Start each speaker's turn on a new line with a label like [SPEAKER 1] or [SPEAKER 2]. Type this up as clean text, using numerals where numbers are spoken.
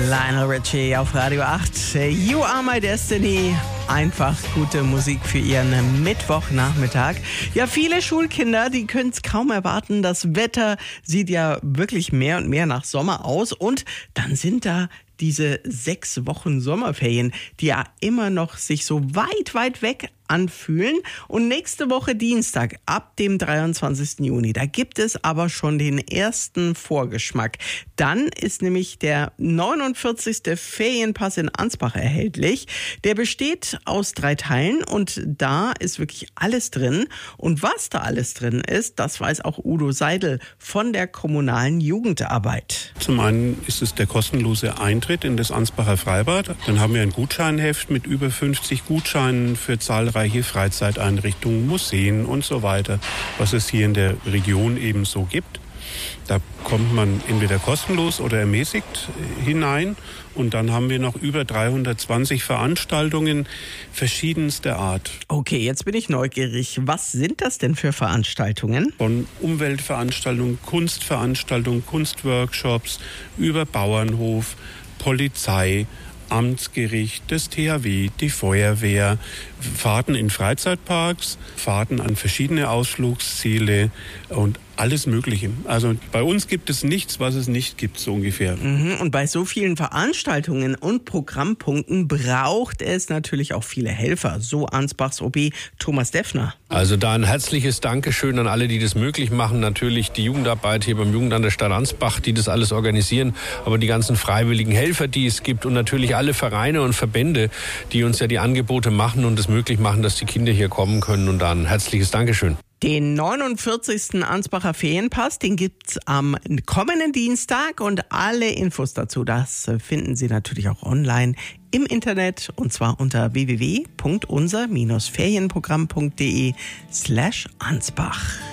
[SPEAKER 1] Lionel Richie auf Radio 8. You Are My Destiny. Einfach gute Musik für Ihren Mittwochnachmittag. Ja, viele Schulkinder, die können es kaum erwarten. Das Wetter sieht ja wirklich mehr und mehr nach Sommer aus. Und dann sind da diese 6 Wochen Sommerferien, die ja immer noch sich so weit weg anfühlen. Und nächste Woche Dienstag, ab dem 23. Juni, da gibt es aber schon den ersten Vorgeschmack. Dann ist nämlich der 49. Ferienpass in Ansbach erhältlich. Der besteht aus 3 Teilen und da ist wirklich alles drin. Und was da alles drin ist, das weiß auch Udo Seidel von der kommunalen Jugendarbeit.
[SPEAKER 2] Zum einen ist es der kostenlose Eintritt in das Ansbacher Freibad. Dann haben wir ein Gutscheinheft mit über 50 Gutscheinen für zahlreiche Freizeiteinrichtungen, Museen und so weiter, was es hier in der Region eben so gibt. Da kommt man entweder kostenlos oder ermäßigt hinein. Und dann haben wir noch über 320 Veranstaltungen verschiedenster Art.
[SPEAKER 1] Okay, jetzt bin ich neugierig. Was sind das denn für Veranstaltungen?
[SPEAKER 2] Von Umweltveranstaltungen, Kunstveranstaltungen, Kunstworkshops, über Bauernhof, Polizei, Amtsgericht, das THW, die Feuerwehr, Fahrten in Freizeitparks, Fahrten an verschiedene Ausflugsziele und alles Mögliche. Also bei uns gibt es nichts, was es nicht gibt, so ungefähr.
[SPEAKER 1] Und bei so vielen Veranstaltungen und Programmpunkten braucht es natürlich auch viele Helfer. So Ansbachs OB Thomas Deffner.
[SPEAKER 3] Also da ein herzliches Dankeschön an alle, die das möglich machen. Natürlich die Jugendarbeit hier beim Jugendamt der Stadt Ansbach, die das alles organisieren. Aber die ganzen freiwilligen Helfer, die es gibt und natürlich alle Vereine und Verbände, die uns ja die Angebote machen und es möglich machen, dass die Kinder hier kommen können. Und da ein herzliches Dankeschön.
[SPEAKER 1] Den 49. Ansbacher Ferienpass, den gibt's am kommenden Dienstag und alle Infos dazu, das finden Sie natürlich auch online im Internet und zwar unter www.unser-ferienprogramm.de/Ansbach.